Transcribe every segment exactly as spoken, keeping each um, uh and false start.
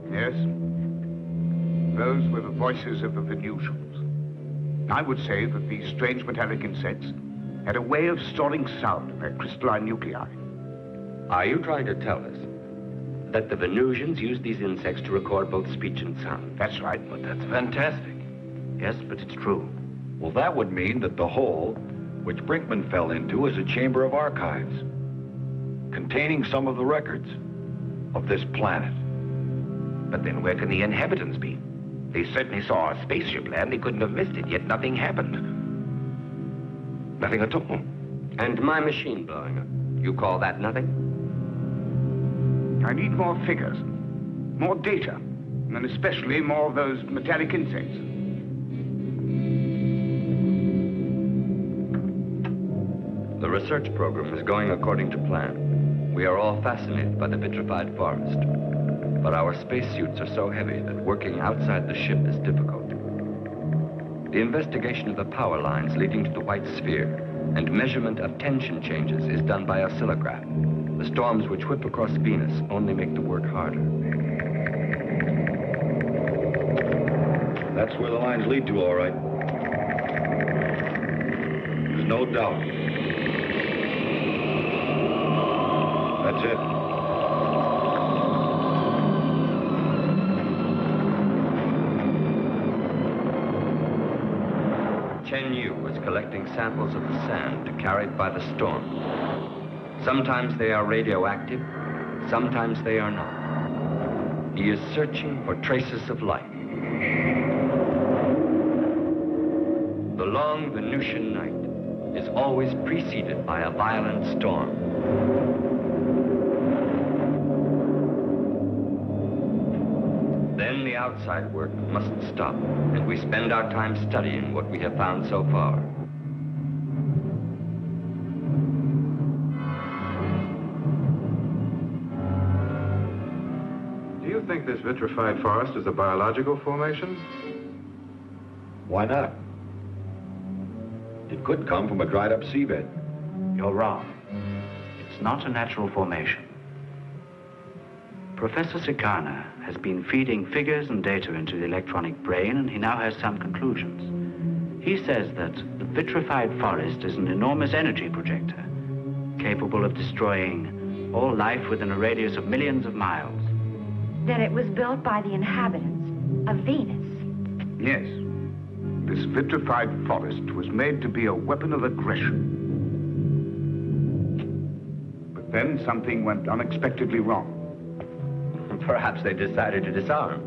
Yes. Those were the voices of the Venusians. I would say that these strange metallic insects had a way of storing sound in their crystalline nuclei. Are you trying to tell us that the Venusians used these insects to record both speech and sound? That's right. But that's fantastic. Yes, but it's true. Well, that would mean that the hole, which Brinkman fell into, is a chamber of archives containing some of the records of this planet. But then where can the inhabitants be? They certainly saw a spaceship land. They couldn't have missed it, yet nothing happened. Nothing at all. And my machine blowing up. You call that nothing? I need more figures, more data, and especially more of those metallic insects. The research program is going according to plan. We are all fascinated by the vitrified forest. But our spacesuits are so heavy that working outside the ship is difficult. The investigation of the power lines leading to the white sphere and measurement of tension changes is done by oscillograph. The storms which whip across Venus only make the work harder. That's where the lines lead to, all right. There's no doubt. That's it. Chen Yu is collecting samples of the sand carried by the storm. Sometimes they are radioactive, sometimes they are not. He is searching for traces of life. The long Venusian night is always preceded by a violent storm. Then the outside work must stop, and we spend our time studying what we have found so far. Do you think this vitrified forest is a biological formation? Why not? It could come from a dried up seabed. You're wrong. It's not a natural formation. Professor Sikarna has been feeding figures and data into the electronic brain, and he now has some conclusions. He says that the vitrified forest is an enormous energy projector, capable of destroying all life within a radius of millions of miles. Then it was built by the inhabitants of Venus. Yes. This vitrified forest was made to be a weapon of aggression. But then something went unexpectedly wrong. Perhaps they decided to disarm.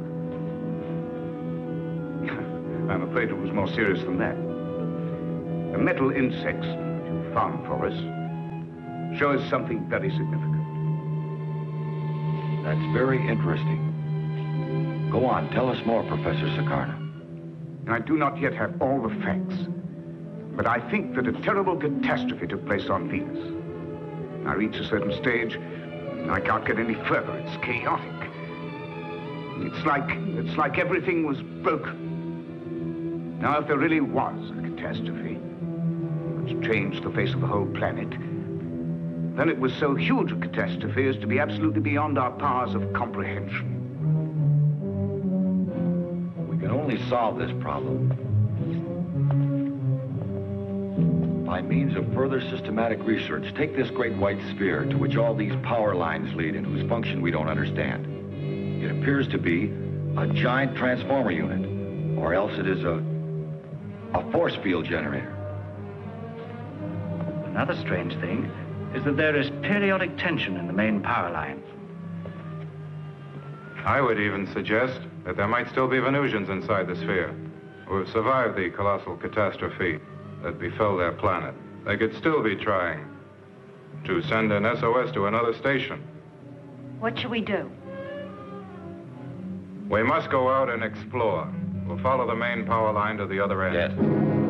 I'm afraid it was more serious than that. The metal insects you found for us show us something very significant. That's very interesting. Go on, tell us more, Professor Sikarna. I do not yet have all the facts, but I think that a terrible catastrophe took place on Venus. I reach a certain stage, I can't get any further. It's chaotic. It's like, it's like everything was broken. Now, if there really was a catastrophe, which changed the face of the whole planet, then it was so huge a catastrophe as to be absolutely beyond our powers of comprehension. We can only solve this problem by means of further systematic research. Take this great white sphere to which all these power lines lead and whose function we don't understand. It appears to be a giant transformer unit, or else it is a, a force field generator. Another strange thing is that there is periodic tension in the main power lines. I would even suggest that there might still be Venusians inside the sphere who have survived the colossal catastrophe that befell their planet. They could still be trying to send an S O S to another station. What should we do? We must go out and explore. We'll follow the main power line to the other end. Yes.